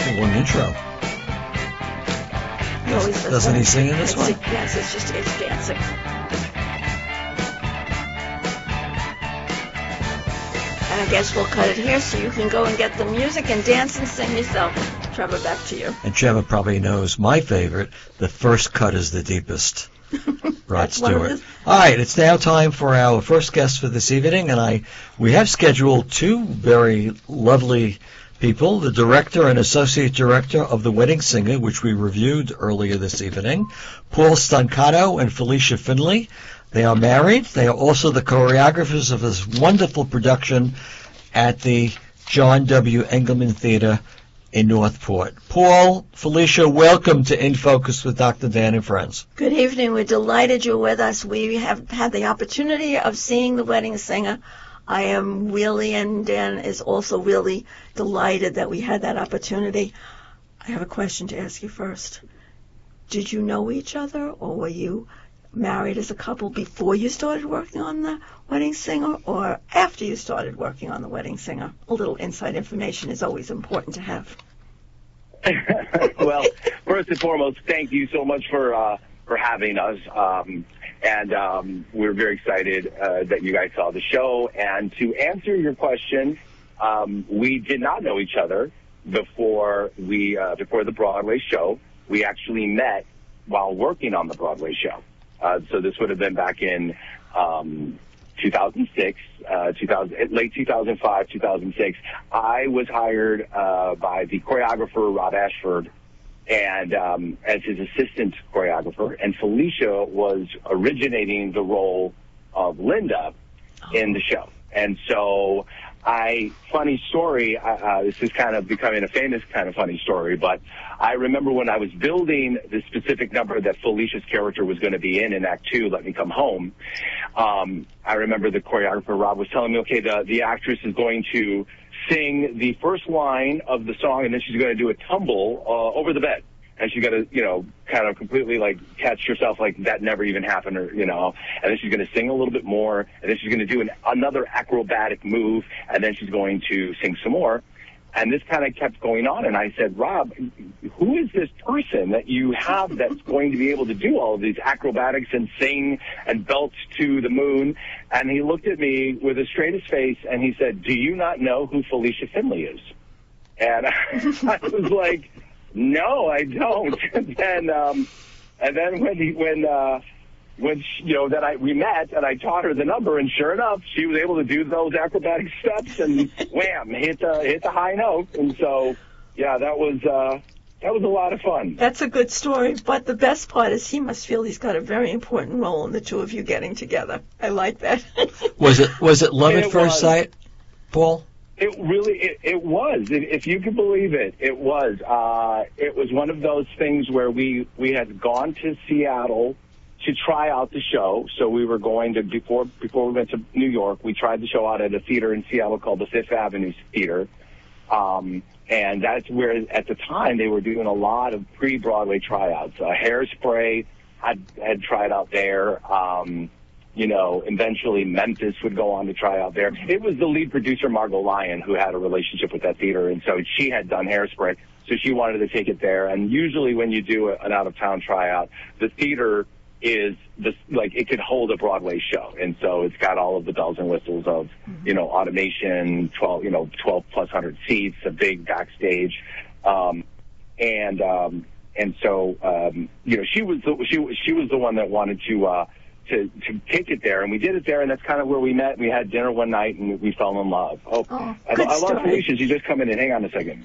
a long intro. He always does. Doesn't he sing in this one? Yes, it's dancing. And I guess we'll cut it here so you can go and get the music and dance and sing yourself. Trevor, back to you. And Trevor probably knows my favorite, the first cut is the deepest. Rod Stewart. All right, it's now time for our first guest for this evening, and we have scheduled two very lovely people, the director and associate director of The Wedding Singer, which we reviewed earlier this evening, Paul Stancato and Felicia Finley. They are married. They are also the choreographers of this wonderful production at the John W. Engelman Theater in Northport. Paul, Felicia, welcome to In Focus with Dr. Dan and Friends. Good evening. We're delighted you're with us. We have had the opportunity of seeing The Wedding Singer. I am really, and Dan is also really delighted that we had that opportunity. I have a question to ask you first. Did you know each other, or were you married as a couple before you started working on The Wedding Singer, or after you started working on The Wedding Singer? A little inside information is always important to have. Well, first and foremost, thank you so much for having us. We're very excited that you guys saw the show. And to answer your question, we did not know each other before the Broadway show. We actually met while working on the Broadway show. So this would have been back in 2006, late 2005, 2006. I was hired by the choreographer Rob Ashford, and as his assistant choreographer, and Felicia was originating the role of Linda in the show. And so funny story, this is kind of becoming a famous kind of funny story, but I remember when I was building the specific number that Felicia's character was going to be in Act 2, Let Me Come Home, I remember the choreographer, Rob, was telling me, okay, the actress is going to sing the first line of the song, and then she's going to do a tumble over the bed. And she's got to, kind of completely, catch herself like that never even happened, and then she's going to sing a little bit more, and then she's going to do another acrobatic move, and then she's going to sing some more. And this kind of kept going on, and I said, Rob, who is this person that you have that's going to be able to do all of these acrobatics and sing and belt to the moon? And he looked at me with the straightest face, and he said, do you not know who Felicia Finley is? And I was like, no, I don't. And then we met and I taught her the number, and sure enough, she was able to do those acrobatic steps and wham, hit the high note. And so, yeah, that was a lot of fun. That's a good story, but the best part is he must feel he's got a very important role in the two of you getting together. I like that. Was it love at first sight, Paul? It really, it was. If you could believe it, it was. It was one of those things where we had gone to Seattle to try out the show. So we were going to, before we went to New York, we tried the show out at a theater in Seattle called the Fifth Avenue Theater. And that's where, at the time, they were doing a lot of pre-Broadway tryouts. Hairspray had tried out there. Eventually Memphis would go on to try out there. It was the lead producer, Margot Lyon, who had a relationship with that theater, and so she had done Hairspray, so she wanted to take it there. And usually when you do an out-of-town tryout, the theater is it could hold a Broadway show, and so it's got all of the bells and whistles of, automation, 12 plus 100 seats, a big backstage, and so she was the one that wanted to take it there, and we did it there, and that's kind of where we met. We had dinner one night, and we fell in love. I love Felicia. She just come in and hang on a second.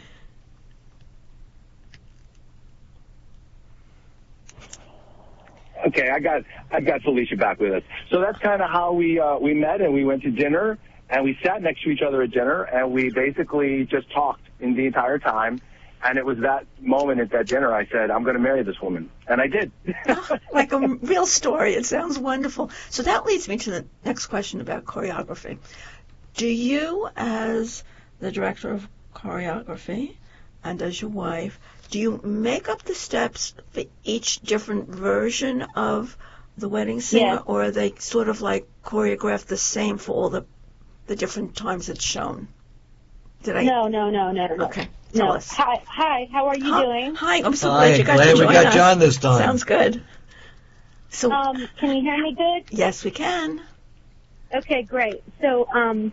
Okay, I got Felicia back with us. So that's kind of how we met, and we went to dinner, and we sat next to each other at dinner, and we basically just talked in the entire time. And it was that moment at that dinner I said, I'm going to marry this woman. And I did. Like a real story. It sounds wonderful. So that leads me to the next question about choreography. Do you, as the director of choreography and as your wife, do you make up the steps for each different version of The Wedding Singer? Yeah. Or are they sort of like choreographed the same for all the different times it's shown? No. Okay. Tell us. Hi. How are you doing? Hi. I'm so glad you got to join us. We got John this time. Sounds good. So, can you hear me good? Yes, we can. Okay, great. So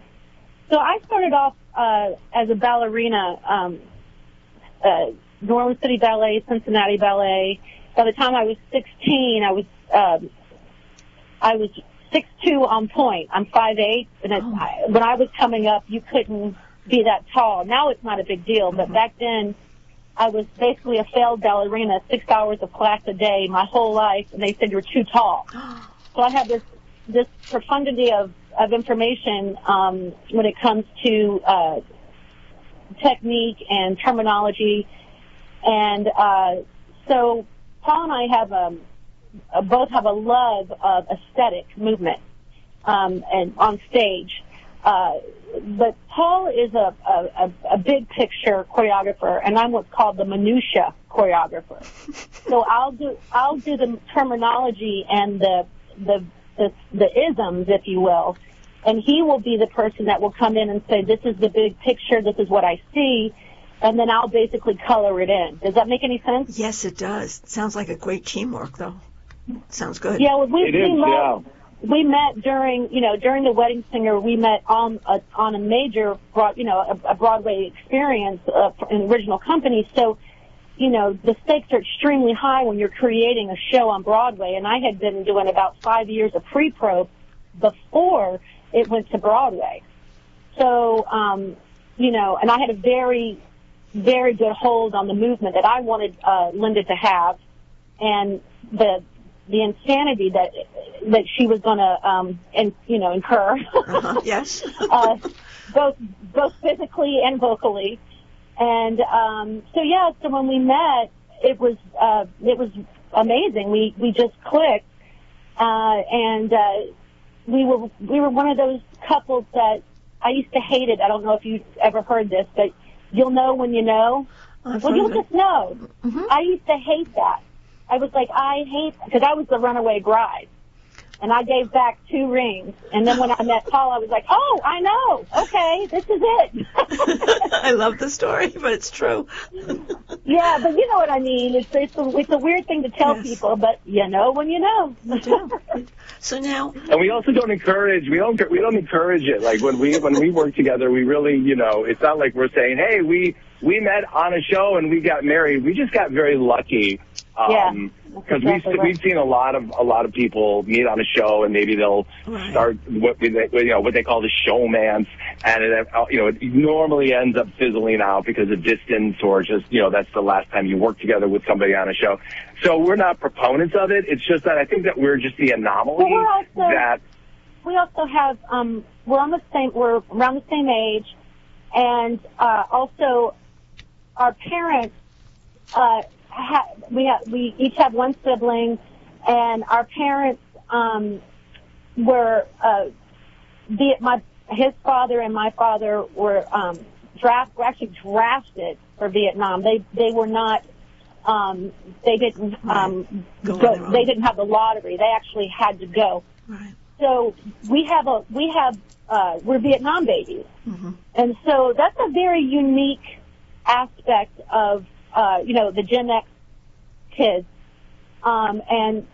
I started off as a ballerina, New Orleans City Ballet, Cincinnati Ballet. By the time I was 16, I was 6'2" on point. I'm 5'8", and when I was coming up, you couldn't be that tall. Now it's not a big deal, but back then, I was basically a failed ballerina, 6 hours of class a day my whole life, and they said you're too tall. So I had this profundity of information when it comes to technique and terminology, and so Paul and I have both have a love of aesthetic movement and on stage. But Paul is a big picture choreographer, and I'm what's called the minutia choreographer. So I'll do the terminology and the isms, if you will, and he will be the person that will come in and say, this is the big picture, this is what I see, and then I'll basically color it in. Does that make any sense? Yes, it does. It sounds like a great teamwork, though. Sounds good. Yeah, well, we met during the Wedding Singer. We met on a major, a Broadway experience in original company. So, the stakes are extremely high when you're creating a show on Broadway. And I had been doing about 5 years of pre-pro before it went to Broadway. So, and I had a very, very good hold on the movement that I wanted Linda to have, and the insanity that she was going to, incur. Yes. both physically and vocally. And so when we met, it was amazing. We just clicked, and we were one of those couples that I used to hate it. I don't know if you've ever heard this, but you'll know when you know. Well, you'll just know. Mm-hmm. I used to hate that. I was like, because I was the runaway bride. And I gave back 2 rings. And then when I met Paul, I was like, oh, I know. Okay, this is it. I love the story, but it's true. Yeah, but you know what I mean. It's a weird thing to tell people, but you know when you know. You do. So now. And we also don't encourage it. Like when we work together, we really, it's not like we're saying, hey, we met on a show and we got married. We just got very lucky. Because we've seen a lot of people meet on a show, and maybe they'll start what they call the showmance, and it normally ends up fizzling out because of distance, or just that's the last time you work together with somebody on a show. So we're not proponents of it. It's just that I think that we're just the anomaly. We also have we're around the same age, and also our parents. We each have one sibling, and our parents were his father and my father were actually drafted for Vietnam. They were not they didn't go. They didn't have the lottery. They actually had to go. Right. So we're Vietnam babies, and so that's a very unique aspect of the Gen X kids, and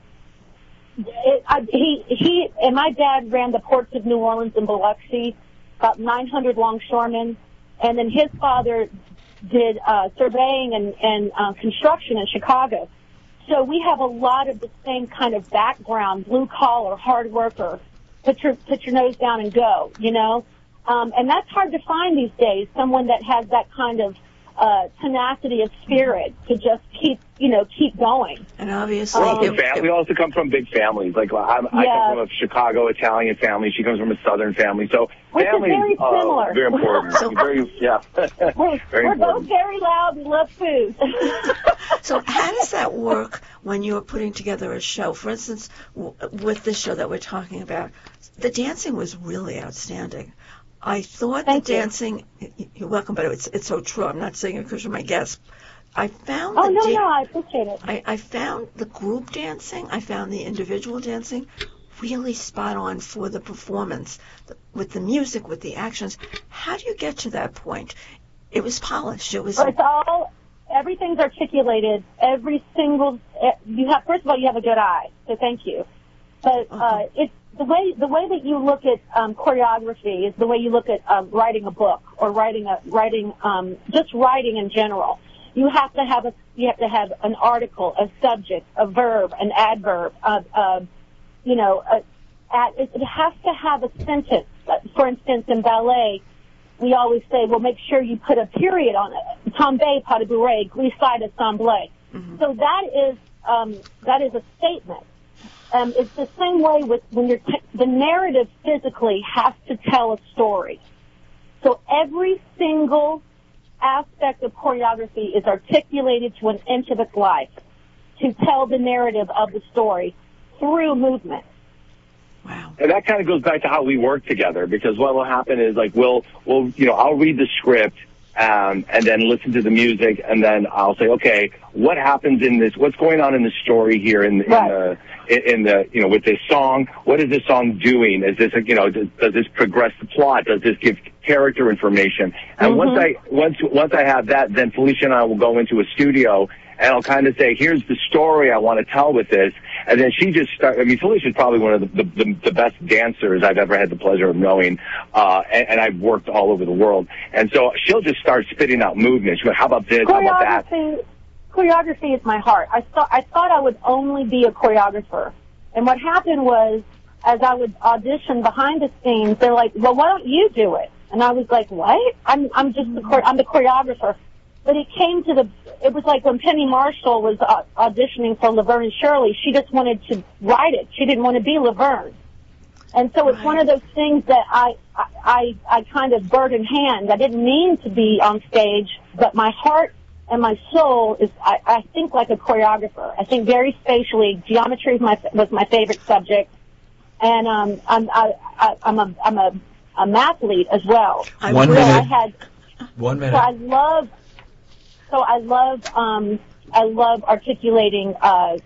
he and my dad ran the ports of New Orleans and Biloxi, about 900 longshoremen, and then his father did surveying and construction in Chicago. So we have a lot of the same kind of background, blue collar, hard worker, put your nose down and go, and that's hard to find these days. Someone that has that kind of tenacity of spirit to just keep going. And obviously, we also come from big families. Like I come from a Chicago Italian family. She comes from a Southern family. So families very similar. Very important. We're both very loud and love food. So how does that work when you're putting together a show? For instance, with this show that we're talking about, the dancing was really outstanding. I thought dancing. You're welcome, but it's so true. I'm not saying it because you're my guest. I found. I appreciate it. I found the group dancing. I found the individual dancing really spot on for the performance, with the music, with the actions. How do you get to that point? It was polished. It was. It's all, everything's articulated. Every single, first of all, you have a good eye, so thank you. But it's the way that you look at choreography is the way you look at writing a book or writing just writing in general. You have to have an article, a subject, a verb, an adverb. It has to have a sentence. For instance, in ballet, we always say, well, make sure you put a period on it. Tombe, pas de bourrée, glissade, assemblée. Mm-hmm. So that is a statement. It's the same way with when the narrative physically has to tell a story. So every single aspect of choreography is articulated to an inch of its life to tell the narrative of the story through movement. Wow. And that kind of goes back to how we work together, because what will happen is, like, I'll read the script, and then listen to the music, and then I'll say, okay, what happens in this? What's going on in the story here with this song? What is this song doing? Is this, does this progress the plot? Does this give character information? And once I have that, then Felicia and I will go into a studio, and I'll kind of say, here's the story I want to tell with this. And then she just Felicia's probably one of the best dancers I've ever had the pleasure of knowing, and I've worked all over the world. And so she'll just start spitting out movements. How about this? How about that? Choreography is my heart. I thought I would only be a choreographer. And what happened was, as I would audition behind the scenes, they're like, well, why don't you do it? And I was like, what? I'm the choreographer. But it was like when Penny Marshall was auditioning for Laverne and Shirley, she just wanted to write it. She didn't want to be Laverne. And so it's one of those things that I kind of bird in hand. I didn't mean to be on stage, but my heart and my soul is, I think like a choreographer. I think very spatially. Geometry was my favorite subject. And I'm a mathlete as well. 1 minute. 1 minute. So I love articulating, what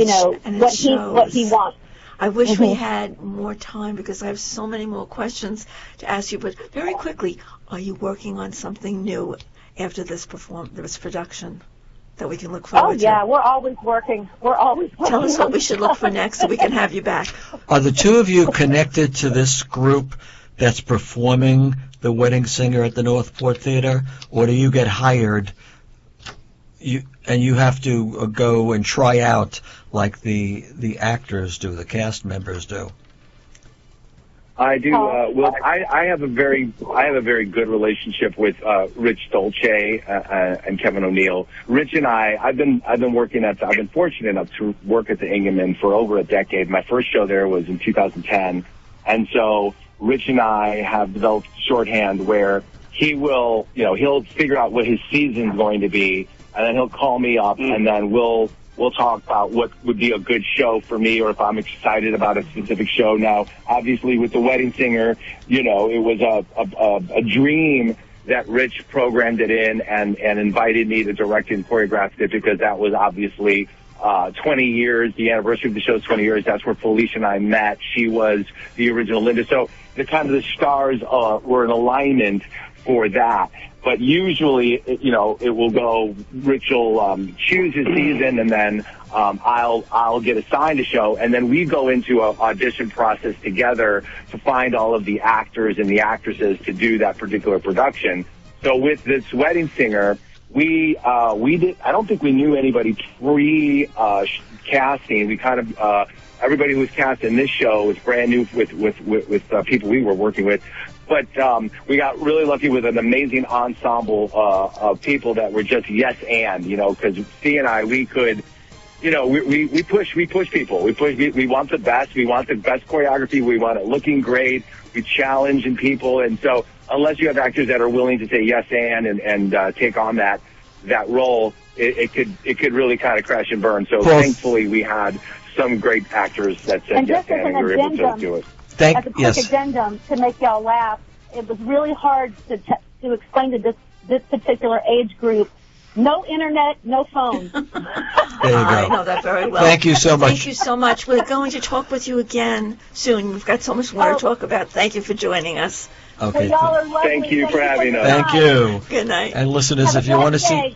he wants. I wish we had more time, because I have so many more questions to ask you. But very quickly, are you working on something new after this production that we can look forward to? Oh yeah, we're always working. Tell us what we should look for next, so we can have you back. Are the two of you connected to this group that's performing The Wedding Singer at the Northport Theater, or do you get hired? You have to go and try out like the actors do, the cast members do. I do. I have a very good relationship with Rich Dolce and Kevin O'Neill. Rich and I've been fortunate enough to work at the Ingemann for over a decade. My first show there was in 2010, and so Rich and I have developed shorthand where he'll figure out what his season's going to be, and then he'll call me up, and then we'll talk about what would be a good show for me, or if I'm excited about a specific show. Now, obviously, with The Wedding Singer, it was a dream that Rich programmed it in and invited me to direct and choreograph it, because that was obviously 20 years, the anniversary of the show's 20 years. That's where Felicia and I met. She was the original Linda. So the stars were in alignment for that. But usually, it will go, Rich will choose his season, and then I'll get assigned a show, and then we go into an audition process together to find all of the actors and the actresses to do that particular production. So with this Wedding Singer, we did. I don't think we knew anybody pre-casting. We kind of everybody who was cast in this show was brand new with people we were working with. But we got really lucky with an amazing ensemble of people that were just yes and, because C and I, we could, we push people. We want the best. We want the best choreography. We want it looking great. We challenge in people. And so unless you have actors that are willing to say yes and take on that role, it could really kind of crash and burn. So thankfully we had some great actors that said yes and we were able to do it. As a quick addendum to make y'all laugh, it was really hard to explain to this particular age group No internet, no phone. There you go. I know that very well. Thank you so much. Thank you so much. We're going to talk with you again soon. We've got so much more to talk about. Thank you for joining us. Okay. Well, y'all are lovely. Thank you for having us. Thank you. Good night. And listeners, if you want to see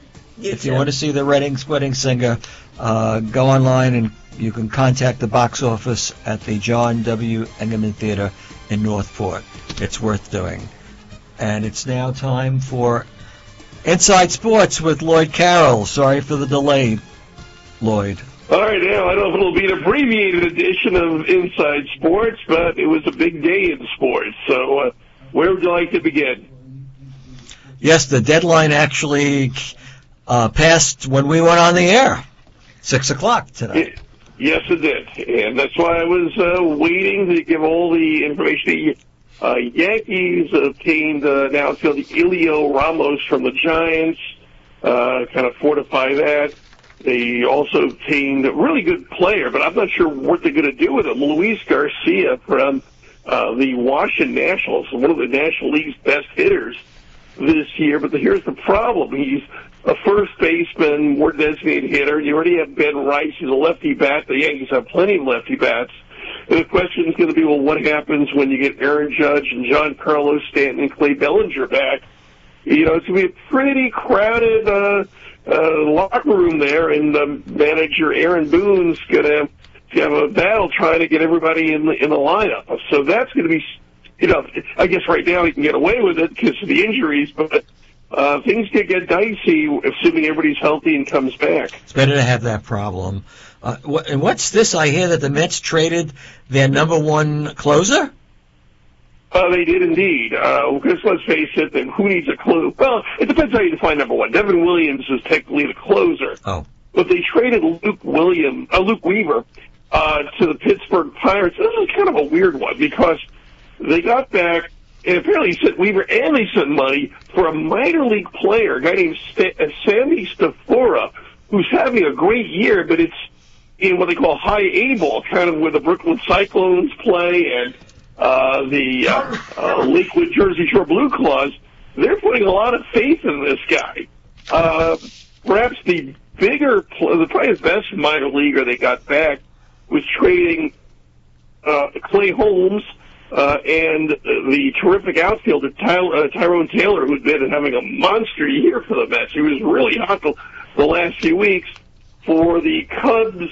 the Wedding Singer, go online and you can contact the box office at the John W. Engelman Theater in Northport. It's worth doing. And it's now time for Inside Sports with Lloyd Carroll. Sorry for the delay, Lloyd. All right, Al, I don't know if it'll be an abbreviated edition of Inside Sports, but it was a big day in sports. So where would you like to begin? Yes, the deadline actually passed when we went on the air, 6 o'clock today. Yes, it did. And that's why I was waiting to give all the information. The Yankees obtained now outfielder Elio Ramos from the Giants, kind of fortify that. They also obtained a really good player, but I'm not sure what they're going to do with him. Luis Garcia from the Washington Nationals, one of the National League's best hitters this year. But here's the problem. He's a first baseman, more designated hitter. You already have Ben Rice. He's a lefty bat. The Yankees have plenty of lefty bats. And the question is going to be, well, what happens when you get Aaron Judge and Giancarlo Stanton and Clay Bellinger back? You know, it's going to be a pretty crowded locker room there, and manager Aaron Boone's going to have a battle trying to get everybody in the lineup. So that's going to be, you know, I guess right now he can get away with it because of the injuries, but things could get dicey assuming everybody's healthy and comes back. It's better to have that problem. And what's this? I hear that the Mets traded their number one closer? They did indeed. Because let's face it, then who needs a closer? Well, it depends how you define number one. Devin Williams is technically the closer. Oh. But they traded Luke Weaver to the Pittsburgh Pirates. This is kind of a weird one because they got back, and apparently sent Weaver and they sent money for a minor league player, a guy named Sammy Stafora, who's having a great year, but it's in what they call high A ball, kind of where the Brooklyn Cyclones play and the Lakewood Jersey Shore Blue Claws. They're putting a lot of faith in this guy. Perhaps the probably the best minor leaguer they got back was trading Clay Holmes and the terrific outfielder Tyrone Taylor, who'd been having a monster year for the Mets. He was really hot the last few weeks. For the Cubs,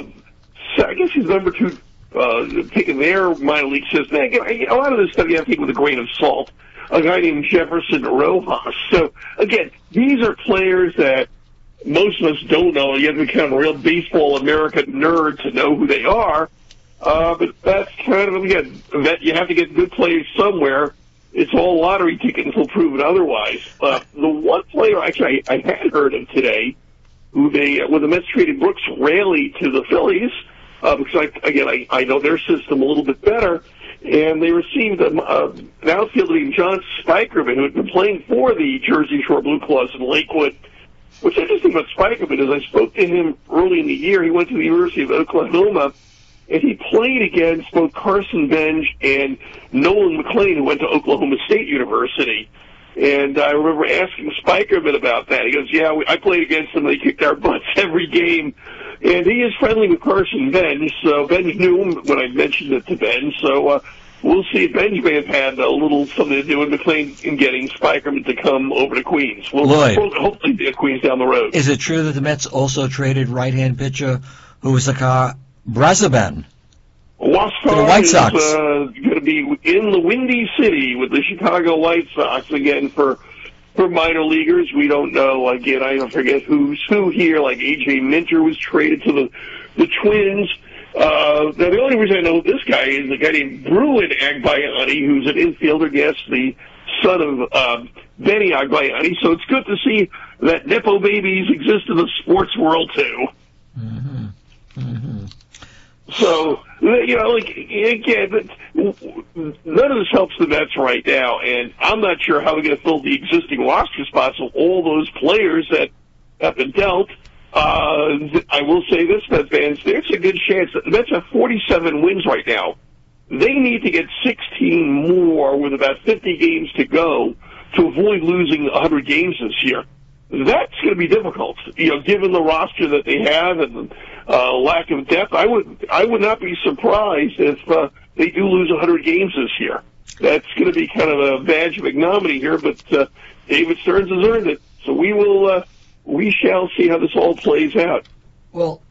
I guess he's number two pick in their minor league system. A lot of this stuff you have to take with a grain of salt. A guy named Jefferson Rojas. So, again, these are players that most of us don't know. You have to become a real baseball American nerd to know who they are. But that's kind of, again, that you have to get good players somewhere. It's all lottery ticket until proven otherwise. The one player actually I had heard of today, when the Mets traded Brooks Raley to the Phillies, because I know their system a little bit better, and they received an outfielder named John Spikerman, who had been playing for the Jersey Shore Blue Claws in Lakewood. What's interesting about Spikerman is I spoke to him early in the year. He went to the University of Oklahoma, and he played against both Carson Benj and Nolan McLean, who went to Oklahoma State University. And I remember asking Spikerman about that. He goes, yeah, I played against them. They kicked our butts every game. And he is friendly with Carson Benj, so Benj knew him when I mentioned it to Benj. So we'll see if Benj may have had a little something to do with McLean in getting Spikerman to come over to Queens. We'll hopefully be at Queens down the road. Is it true that the Mets also traded right-hand pitcher Huascar Brazoban to the White Sox? Going to be in the Windy City with the Chicago White Sox again for minor leaguers. We don't know. Again, I forget who's who here. Like A.J. Minter was traded to the Twins. Now, the only reason I know who this guy is a guy named Bruin Agbayani, who's an infielder, yes, the son of Benny Agbayani. So it's good to see that Nepo babies exist in the sports world, too. Mm-hmm. Mm-hmm. So, you know, like, again, none of this helps the Mets right now, and I'm not sure how they're going to fill the existing roster spots of all those players that have been dealt. I will say this, Mets fans, there's a good chance that the Mets have 47 wins right now. They need to get 16 more with about 50 games to go to avoid losing 100 games this year. that's going to be difficult. Given the roster that they have and lack of depth, I would not be surprised if they do lose 100 games this year. That's going to be kind of a badge of ignominy here, but David Stearns has earned it. So we shall see how this all plays out. Well,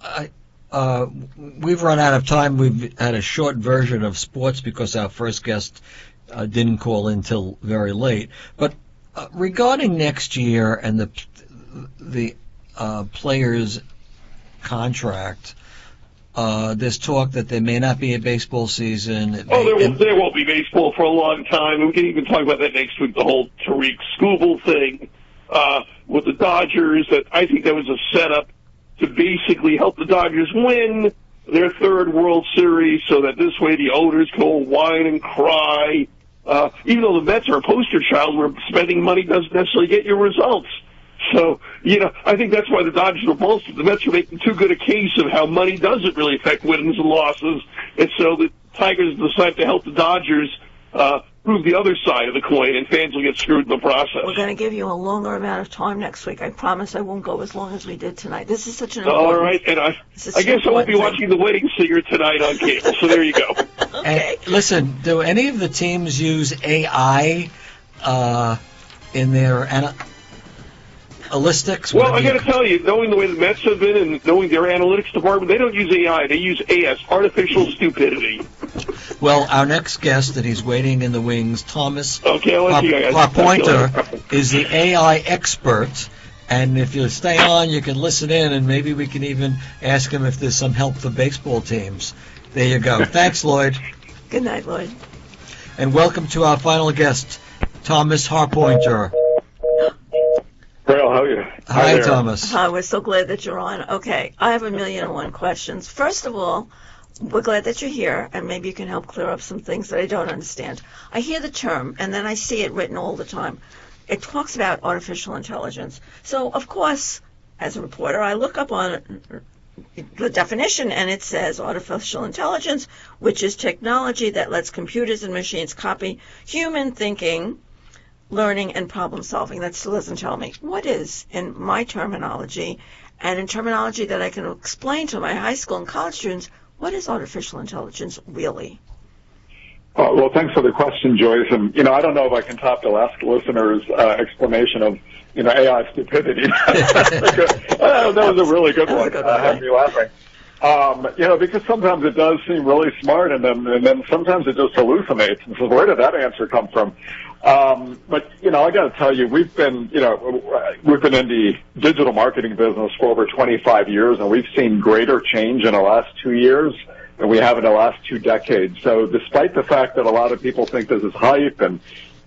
we've run out of time. We've had a short version of sports because our first guest didn't call in till very late. But regarding next year and the players' contract, there's talk that there may not be a baseball season. There won't be baseball for a long time. We can even talk about that next week, the whole Tariq Skubal thing with the Dodgers. That I think that was a setup to basically help the Dodgers win their third World Series so that this way the owners can all whine and cry. Even though the Mets are a poster child where spending money doesn't necessarily get you results. So, I think that's why the Dodgers are bolstered. The Mets are making too good a case of how money doesn't really affect wins and losses. And so the Tigers decide to help the Dodgers prove the other side of the coin, and fans will get screwed in the process. We're going to give you a longer amount of time next week. I promise I won't go as long as we did tonight. This is such an important... All right, and I guess I won't be watching The Wedding Singer tonight on cable, so there you go. Okay. And listen, do any of the teams use AI in their analytics? Well, I got to tell you, knowing the way the Mets have been and knowing their analytics department, they don't use AI. They use AS, artificial stupidity. Well, our next guest that he's waiting in the wings, Thomas Harpointer, is the AI expert. And if you stay on, you can listen in, and maybe we can even ask him if there's some help for baseball teams. There you go. Thanks, Lloyd. Good night, Lloyd. And welcome to our final guest, Thomas Harpointer. Well, how are you? Hi, Thomas. Hi, we're so glad that you're on. Okay, I have 1,000,001 questions. First of all, we're glad that you're here, and maybe you can help clear up some things that I don't understand. I hear the term, and then I see it written all the time. It talks about artificial intelligence. So, of course, as a reporter, I look up on the definition, and it says artificial intelligence, which is technology that lets computers and machines copy human thinking, learning, and problem solving. That still doesn't tell me what is, in my terminology, and in terminology that I can explain to my high school and college students, what is artificial intelligence really? Well, thanks for the question, Joyce. And, I don't know if I can top the last listener's explanation of, AI stupidity. That was a really good one. Had me laughing. Because sometimes it does seem really smart, and then sometimes it just hallucinates. And so where did that answer come from? But I got to tell you, we've been in the digital marketing business for over 25 years, and we've seen greater change in the last 2 years than we have in the last 2 decades. So despite the fact that a lot of people think this is hype and,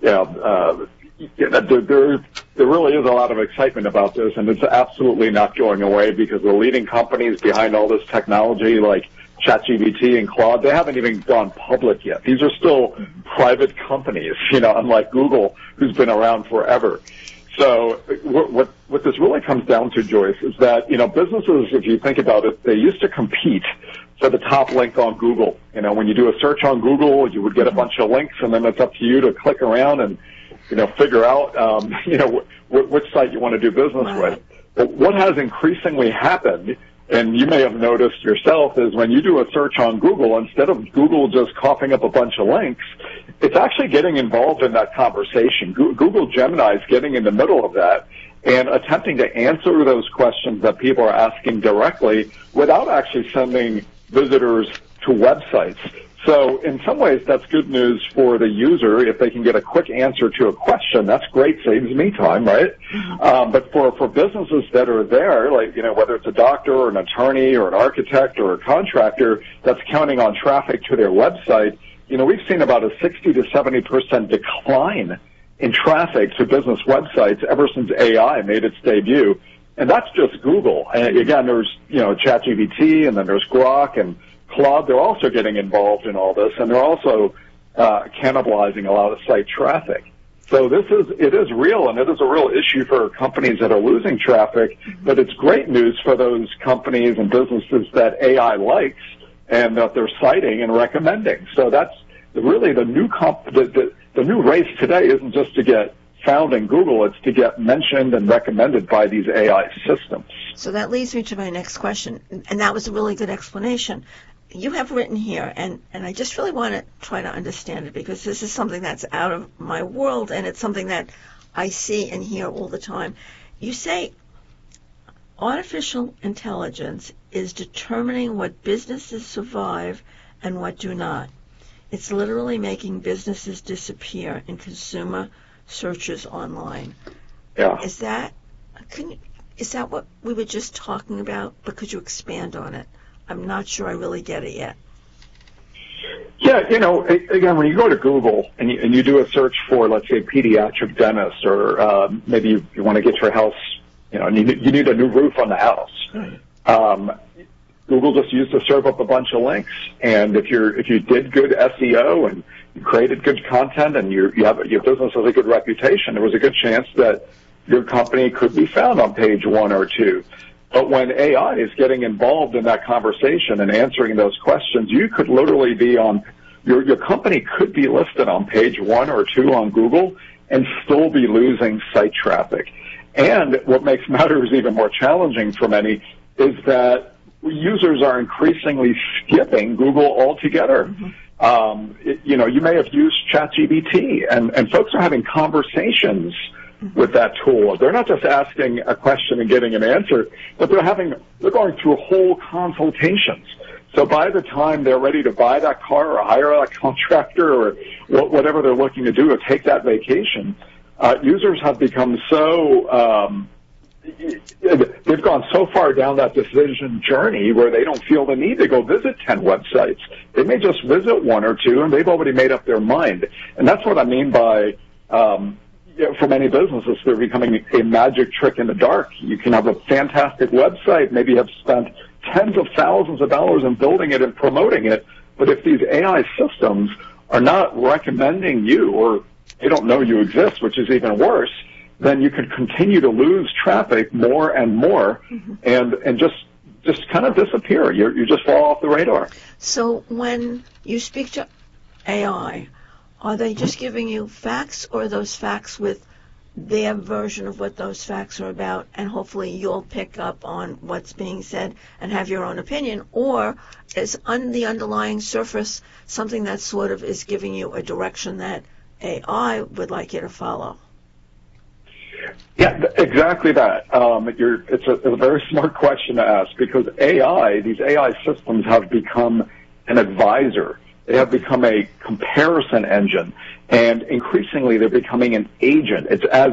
there really is a lot of excitement about this, and it's absolutely not going away because the leading companies behind all this technology, like ChatGPT and Claude, they haven't even gone public yet. These are still private companies, unlike Google, who's been around forever. So what this really comes down to, Joyce, is that, businesses, if you think about it, they used to compete for the top link on Google. When you do a search on Google, you would get a bunch of links, and then it's up to you to click around and, figure out, which site you want to do business with. But what has increasingly happened, and you may have noticed yourself, is when you do a search on Google, instead of Google just coughing up a bunch of links, it's actually getting involved in that conversation. Google Gemini is getting in the middle of that and attempting to answer those questions that people are asking directly without actually sending visitors to websites. So in some ways, that's good news for the user. If they can get a quick answer to a question, that's great, saves me time, right? But for businesses that are there, like, whether it's a doctor or an attorney or an architect or a contractor that's counting on traffic to their website, we've seen about a 60 to 70% decline in traffic to business websites ever since AI made its debut. And that's just Google. And again, there's, ChatGPT, and then there's Grok and Claude. They're also getting involved in all this, and they're also cannibalizing a lot of site traffic. So it is real, and it is a real issue for companies that are losing traffic, but it's great news for those companies and businesses that AI likes and that they're citing and recommending. So that's really the new the new race today isn't just to get found in Google. It's to get mentioned and recommended by these AI systems. So that leads me to my next question, and that was a really good explanation. You have written here, and I just really want to try to understand it, because this is something that's out of my world, and it's something that I see and hear all the time. You say artificial intelligence is determining what businesses survive and what do not. It's literally making businesses disappear in consumer searches online. Yeah. Is that what we were just talking about? But could you expand on it? I'm not sure I really get it yet. Yeah, again, when you go to Google and you do a search for, let's say, pediatric dentist, or maybe you want to get your house, and you need a new roof on the house. Right. Google just used to serve up a bunch of links, and if you did good SEO and you created good content and your business has a good reputation, there was a good chance that your company could be found on page 1 or 2. But when AI is getting involved in that conversation and answering those questions, you could literally be on your company could be listed on page 1 or 2 on Google and still be losing site traffic. And what makes matters even more challenging for many is that users are increasingly skipping Google altogether. Mm-hmm. You may have used ChatGPT, and folks are having conversations with that tool. They're not just asking a question and getting an answer, but they're going through whole consultations. So by the time they're ready to buy that car or hire a contractor or whatever they're looking to do or take that vacation, users have become so they've gone so far down that decision journey where they don't feel the need to go visit 10 websites. They may just visit 1 or 2, and they've already made up their mind. And that's what I mean by for many businesses, they're becoming a magic trick in the dark. You can have a fantastic website, maybe have spent tens of thousands of dollars in building it and promoting it, but if these AI systems are not recommending you, or they don't know you exist, which is even worse, then you could continue to lose traffic more and more, mm-hmm. and just kind of disappear. You just fall off the radar. So when you speak to AI, are they just giving you facts, or are those facts with their version of what those facts are about, and hopefully you'll pick up on what's being said and have your own opinion? Or is on the underlying surface something that sort of is giving you a direction that AI would like you to follow? Yeah, exactly that. It's a very smart question to ask, because these AI systems have become an advisor. They have become a comparison engine, and increasingly they're becoming an agent. It's as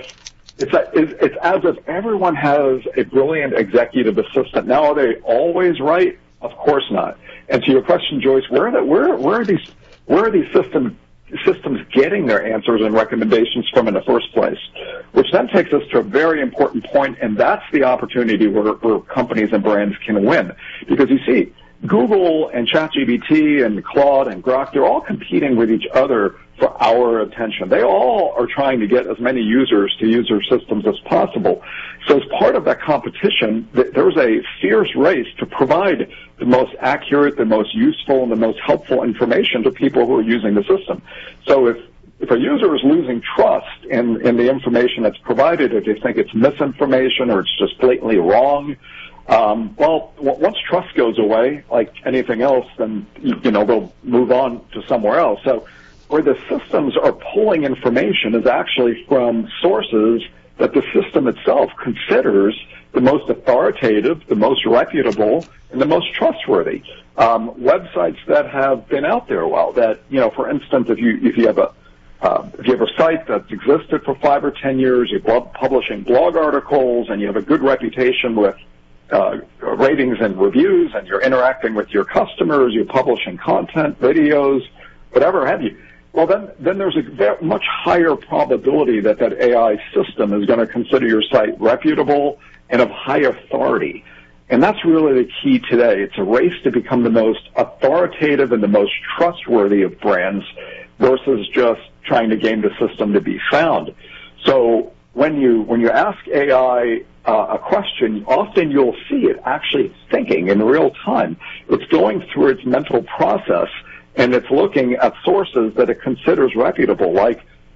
if everyone has a brilliant executive assistant. Now, are they always right? Of course not. And to your question, Joyce, where are these systems getting their answers and recommendations from in the first place? Which then takes us to a very important point, and that's the opportunity where companies and brands can win. Because you see, Google and ChatGPT and Claude and Grok, they're all competing with each other for our attention. They all are trying to get as many users to use their systems as possible. So as part of that competition, there's a fierce race to provide the most accurate, the most useful, and the most helpful information to people who are using the system. So if a user is losing trust in the information that's provided, or they think it's misinformation or it's just blatantly wrong, once trust goes away, like anything else, then they'll move on to somewhere else. So where the systems are pulling information is actually from sources that the system itself considers the most authoritative, the most reputable, and the most trustworthy. Websites that have been out there a while. That for instance, if you have a site that's existed for 5 or 10 years, you're publishing blog articles, and you have a good reputation with ratings and reviews, and you're interacting with your customers, you're publishing content, videos, whatever have you. Well, then there's a much higher probability that AI system is going to consider your site reputable and of high authority. And that's really the key today. It's a race to become the most authoritative and the most trustworthy of brands versus just trying to game the system to be found. So when you ask AI a question, often you'll see it actually thinking in real time. It's going through its mental process, and it's looking at sources that it considers reputable, like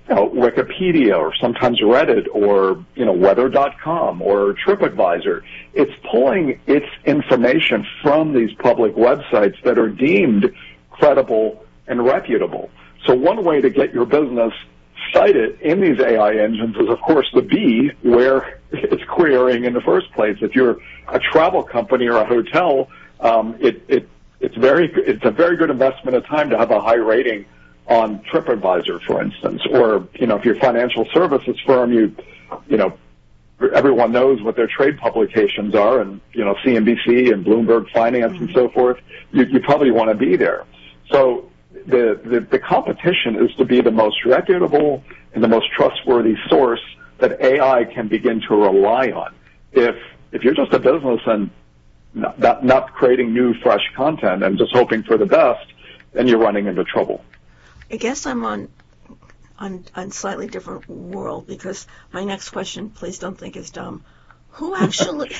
Wikipedia or sometimes Reddit or, weather.com or TripAdvisor. It's pulling its information from these public websites that are deemed credible and reputable. So one way to get your business cited in these AI engines is, of course, to be where it's querying in the first place. If you're a travel company or a hotel, it's a very good investment of time to have a high rating on TripAdvisor, for instance. Or, if you're a financial services firm, everyone knows what their trade publications are, and, CNBC and Bloomberg Finance and so forth. You probably want to be there. So the competition is to be the most reputable and the most trustworthy source that AI can begin to rely on. If you're just a business and not creating new, fresh content and just hoping for the best, then you're running into trouble. I guess I'm on slightly different world, because my next question, please don't think is dumb. Who actually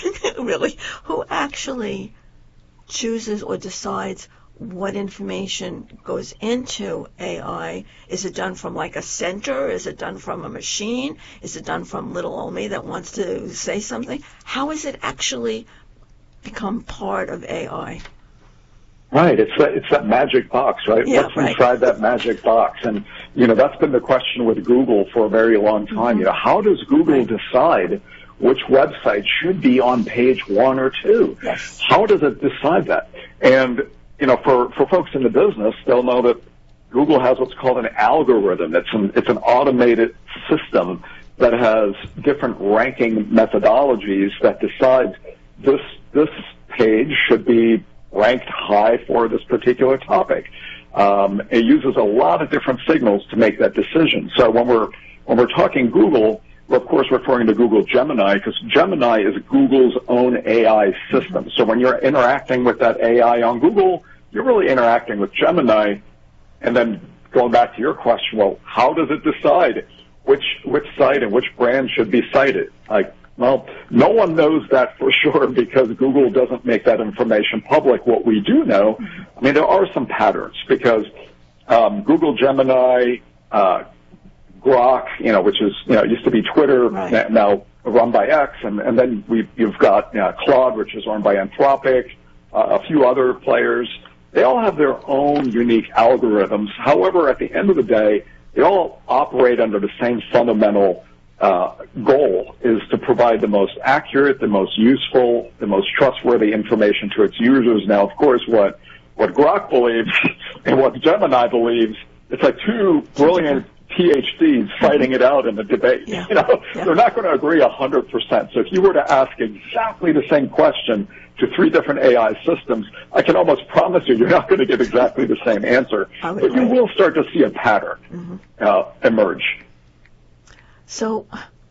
chooses or decides what information goes into AI? Is it done from like a center? Is it done from a machine? Is it done from little old me that wants to say something? How is it actually become part of AI? Right, it's that magic box, right? Yeah, What's inside that magic box? And, that's been the question with Google for a very long time. Mm-hmm. How does Google decide which website should be on page 1 or 2? Yes. How does it decide that? And, for folks in the business, they'll know that Google has what's called an algorithm. It's an automated system that has different ranking methodologies that decides this page should be ranked high for this particular topic. It uses a lot of different signals to make that decision. So when we're talking Google, we're of course referring to Google Gemini, because Gemini is Google's own AI system. So when you're interacting with that AI on Google, you're really interacting with Gemini. And then going back to your question, well, how does it decide which site and which brand should be cited? Well, no one knows that for sure, because Google doesn't make that information public. What we do know, there are some patterns, because Google Gemini, Grok, which is, used to be Twitter, right, now run by X, and then you've got Claude, which is run by Anthropic, a few other players. They all have their own unique algorithms. However, at the end of the day, they all operate under the same fundamental goal, is to provide the most accurate, the most useful, the most trustworthy information to its users. Now, of course, what Grok believes and what Gemini believes, it's like two brilliant PhDs fighting it out in the debate. Yeah. They're not going to agree 100%. So if you were to ask exactly the same question to 3 different AI systems, I can almost promise you're not going to get exactly the same answer. But you will start to see a pattern emerge. So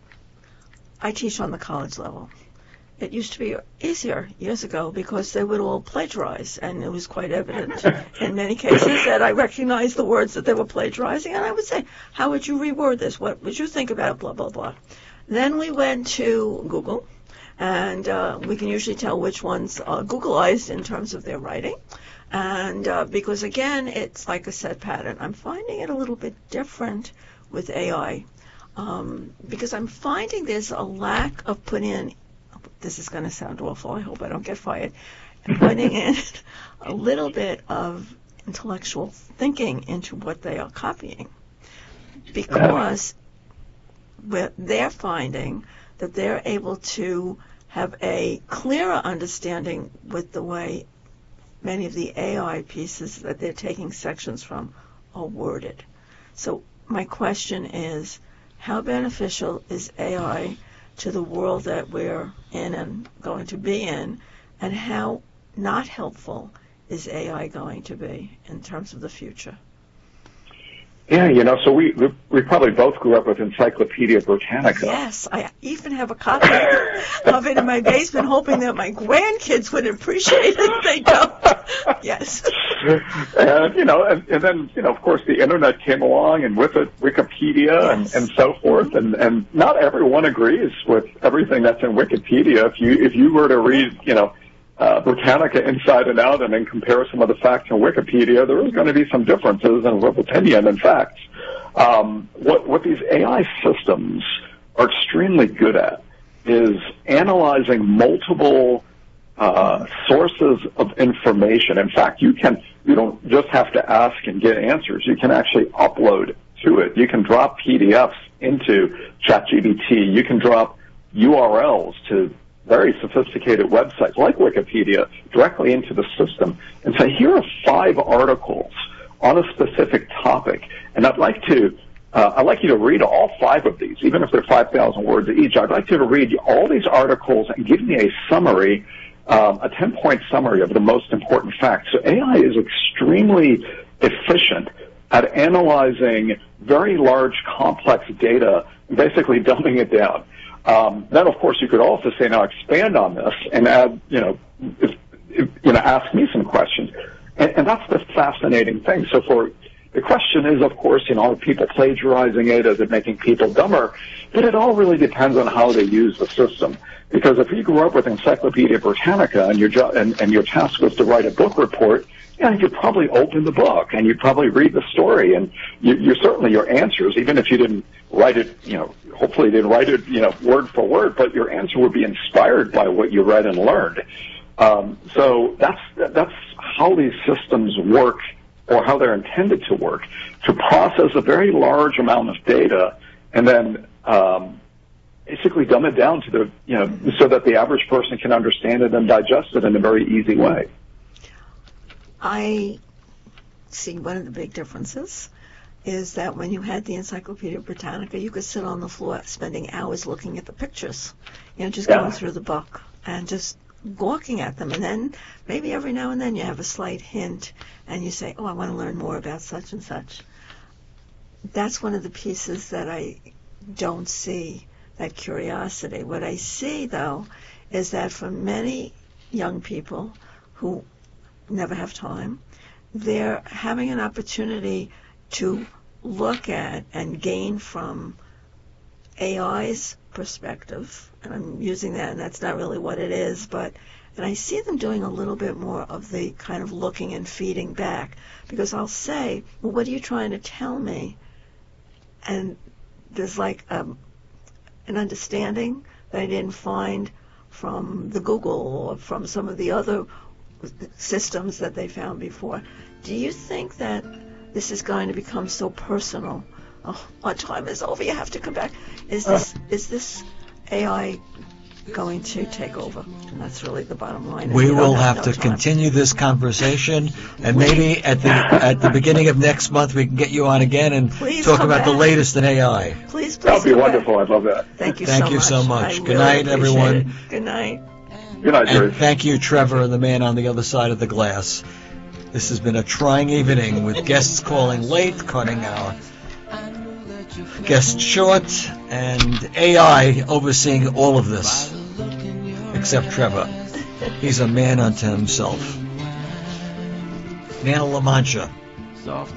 I teach on the college level. It used to be easier years ago because they would all plagiarize, and it was quite evident in many cases that I recognized the words that they were plagiarizing, and I would say, how would you reword this? What would you think about blah, blah, blah? Then we went to Google, and we can usually tell which ones are Googleized in terms of their writing. And because, again, it's like a set pattern. I'm finding it a little bit different with AI. Because I'm finding there's a lack of putting in, this is going to sound awful, I hope I don't get fired, putting in a little bit of intellectual thinking into what they are copying. Because they're finding that they're able to have a clearer understanding with the way many of the AI pieces that they're taking sections from are worded. So my question is, how beneficial is AI to the world that we're in and going to be in, and how not helpful is AI going to be in terms of the future? Yeah, so we probably both grew up with Encyclopedia Britannica. Yes, I even have a copy of it in my basement, hoping that my grandkids would appreciate it. They don't. Yes. And then, of course, the Internet came along, and with it, Wikipedia, yes, and so forth. And not everyone agrees with everything that's in Wikipedia. If you were to read, Britannica inside and out, and then compare some of the facts in Wikipedia, there is going to be some differences in opinion and facts. What these AI systems are extremely good at is analyzing multiple sources of information. In fact, you don't just have to ask and get answers. You can actually upload to it. You can drop PDFs into ChatGPT. You can drop URLs to very sophisticated websites like Wikipedia directly into the system and say, here are 5 articles on a specific topic, and I'd like you to read all 5 of these, even if they're 5,000 words each. I'd like you to read all these articles and give me a summary, a 10-point summary of the most important facts. So AI is extremely efficient at analyzing very large, complex data and basically dumbing it down. Then, of course, you could also say, now expand on this and add, ask me some questions. And that's the fascinating thing. So the question is, of course, are people plagiarizing it? Is it making people dumber? But it all really depends on how they use the system. Because if you grew up with Encyclopedia Britannica and your task was to write a book report, you'd probably open the book and you'd probably read the story, and you certainly your answers, even if you didn't write it, hopefully you didn't write it, word for word, but your answer would be inspired by what you read and learned. So that's how these systems work, or how they're intended to work, to process a very large amount of data and then basically dumb it down to so that the average person can understand it and digest it in a very easy way. I see one of the big differences is that when you had the Encyclopedia Britannica, you could sit on the floor spending hours looking at the pictures, just going through the book and just gawking at them. And then maybe every now and then you have a slight hint and you say, I want to learn more about such and such. That's one of the pieces that I don't see, that curiosity. What I see, though, is that for many young people who never have time, they're having an opportunity to look at and gain from AI's perspective, and I'm using that, and that's not really what it is, and I see them doing a little bit more of the kind of looking and feeding back, because I'll say, well, what are you trying to tell me? And there's like an understanding that I didn't find from the Google or from some of the other systems that they found before. Do you think that this is going to become so personal? Our time is over, you have to come back. Is this AI going to take over? And that's really the bottom line. We will have to continue this conversation, and maybe at the beginning of next month we can get you on again and talk about the latest in AI. Please. That would be wonderful. I'd love that. Thank you so much. Good night, everyone. Good night. Good night, Jerry. And thank you, Trevor, the man on the other side of the glass. This has been a trying evening with guests calling late, cutting our guests short, and AI overseeing all of this, except Trevor. He's a man unto himself. Nana La Mancha.